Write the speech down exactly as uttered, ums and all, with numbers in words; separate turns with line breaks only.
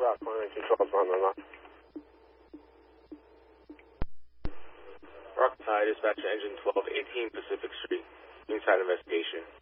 Rock one nine two twelve on the line.
Rock Tide, dispatch engine twelve eighteen Pacific Street. Inside investigation.